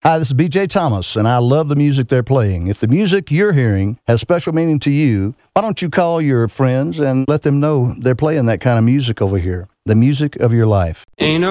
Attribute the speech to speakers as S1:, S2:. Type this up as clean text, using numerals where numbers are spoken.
S1: Hi, this is BJ Thomas, and I love the music they're playing. If the music you're hearing has special meaning to you, why don't you call your friends and let them know they're playing that kind of music over here, the music of your life.
S2: Ain't no